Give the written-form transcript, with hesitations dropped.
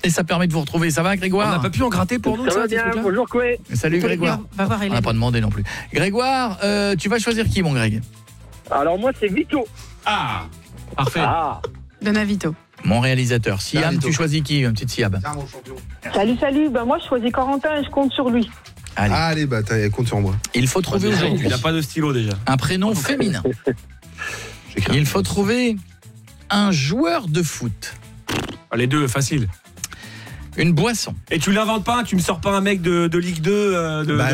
Et ça permet de vous retrouver. Ça va, On Grégoire? n'a pas pu en gratter pour nous, Ça va ces bien, trucs-là bonjour Coué. Salut Grégoire. Va voir On n'a Hélène. pas demandé non plus. Grégoire, tu vas choisir qui, mon Greg? Alors moi c'est Vito. Ah, parfait. Ah, Donne à Vito. Mon réalisateur. Siam, Vito. tu choisis qui, une petite Siab? Ah, mon champion. Salut, ben moi je choisis Corentin et je compte sur lui. Allez. Allez, compte sur moi. Il faut trouver aujourd'hui Il n'a pas de stylo déjà. un prénom féminin. J'écris. Il faut trouver un joueur de foot. Ah, les deux, facile. Une boisson. Et tu l'inventes pas, tu me sors pas un mec de Ligue 2 de